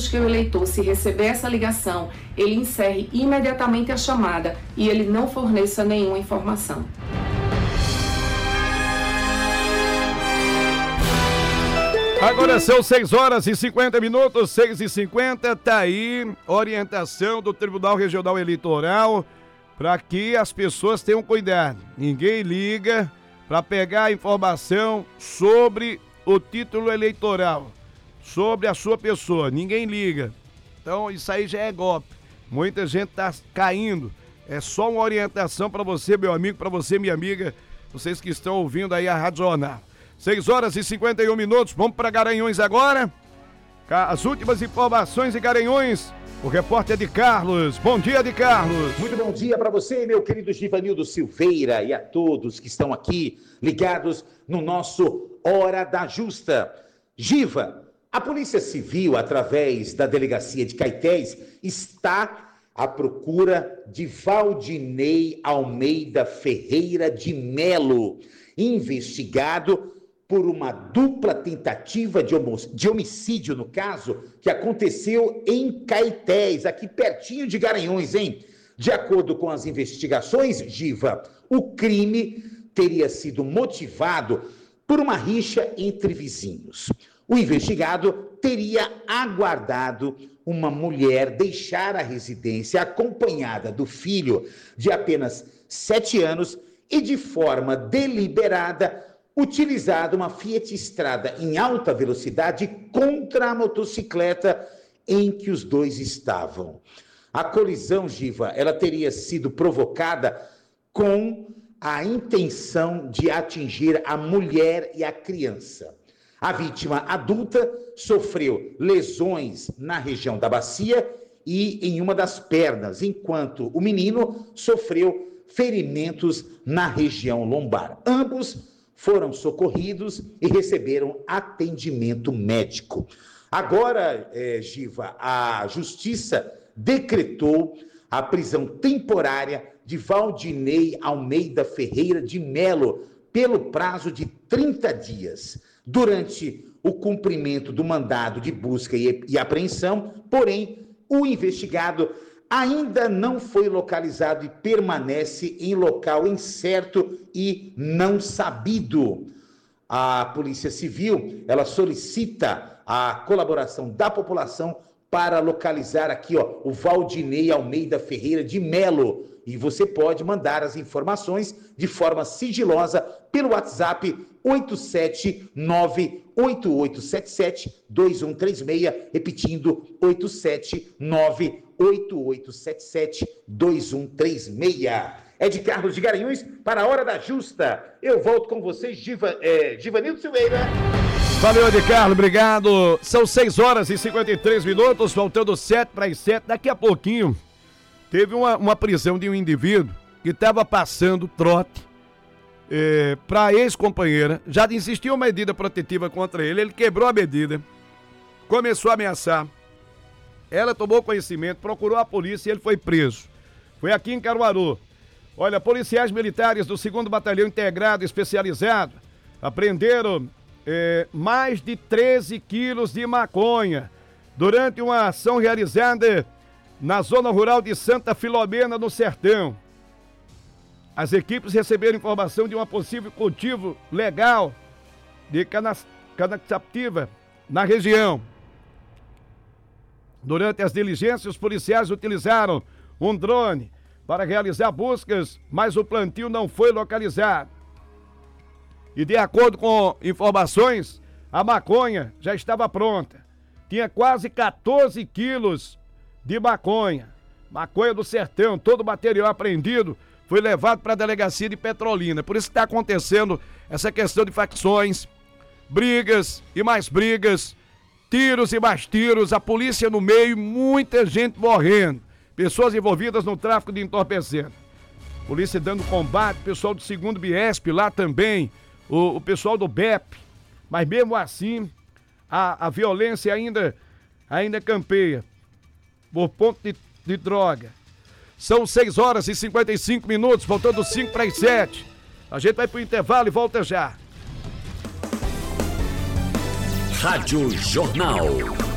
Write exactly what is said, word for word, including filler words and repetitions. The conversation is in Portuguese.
que o eleitor, se receber essa ligação, ele encerre imediatamente a chamada e ele não forneça nenhuma informação. Agora são seis horas e cinquenta minutos, seis e cinquenta, tá aí orientação do Tribunal Regional Eleitoral para que as pessoas tenham cuidado. Ninguém liga para pegar a informação sobre o título eleitoral, sobre a sua pessoa. Ninguém liga. Então isso aí já é golpe. Muita gente tá caindo. É só uma orientação para você, meu amigo, para você, minha amiga, vocês que estão ouvindo aí a Rádio Jornal. seis horas e cinquenta e um minutos, vamos para Garanhuns agora. As últimas informações de Garanhuns, o repórter de Carlos. Bom dia, de Carlos. Muito bom dia para você, meu querido Givanildo Silveira, e a todos que estão aqui ligados no nosso Hora da Justa. Giva, a Polícia Civil, através da Delegacia de Caetés, está à procura de Valdinei Almeida Ferreira de Melo, investigado por uma dupla tentativa de, homo- de homicídio, no caso, que aconteceu em Caetés, aqui pertinho de Garanhuns, hein? De acordo com as investigações, Giva, o crime teria sido motivado por uma rixa entre vizinhos. O investigado teria aguardado uma mulher deixar a residência acompanhada do filho de apenas sete anos e, de forma deliberada, utilizado uma Fiat Strada em alta velocidade contra a motocicleta em que os dois estavam. A colisão, Giva, ela teria sido provocada com a intenção de atingir a mulher e a criança. A vítima adulta sofreu lesões na região da bacia e em uma das pernas, enquanto o menino sofreu ferimentos na região lombar. Ambos foram socorridos e receberam atendimento médico. Agora, eh, Giva, a Justiça decretou a prisão temporária de Valdinei Almeida Ferreira de Melo pelo prazo de trinta dias, durante o cumprimento do mandado de busca e, e apreensão. Porém, o investigado ainda não foi localizado e permanece em local incerto e não sabido. A Polícia Civil, ela solicita a colaboração da população para localizar aqui, ó, o Valdinei Almeida Ferreira de Melo. E você pode mandar as informações de forma sigilosa pelo WhatsApp oito sete nove, oito oito sete sete, dois um três seis, repetindo oito sete nove, oito oito sete sete, dois um três seis. É de Carlos de Garanhuns para a Hora da Justa. Eu volto com vocês, Giva, é, Givanildo Silveira. Valeu, de Carlos, obrigado. São seis horas e cinquenta e três minutos, faltando sete para as sete. Daqui a pouquinho, teve uma, uma prisão de um indivíduo que estava passando trote é, para a ex-companheira. Já insistiu uma medida protetiva contra ele, ele quebrou a medida, começou a ameaçar. Ela tomou conhecimento, procurou a polícia e ele foi preso. Foi aqui em Caruaru. Olha, policiais militares do segundo Batalhão Integrado Especializado apreenderam é, mais de treze quilos de maconha durante uma ação realizada na zona rural de Santa Filomena, no Sertão. As equipes receberam informação de um possível cultivo legal de cannabis na região. Durante as diligências, os policiais utilizaram um drone para realizar buscas, mas o plantio não foi localizado. E de acordo com informações, a maconha já estava pronta. Tinha quase quatorze quilos de maconha. Maconha do Sertão, todo o material apreendido foi levado para a delegacia de Petrolina. Por isso que está acontecendo essa questão de facções, brigas e mais brigas, tiros e mais tiros, a polícia no meio, muita gente morrendo. Pessoas envolvidas no tráfico de entorpecentes. Polícia dando combate, pessoal do segundo Biesp lá também, o, o pessoal do B E P. Mas mesmo assim, a, a violência ainda, ainda campeia por ponto de, de droga. São seis horas e cinquenta e cinco minutos, faltando cinco para as sete. A gente vai para o intervalo e volta já. Rádio Jornal.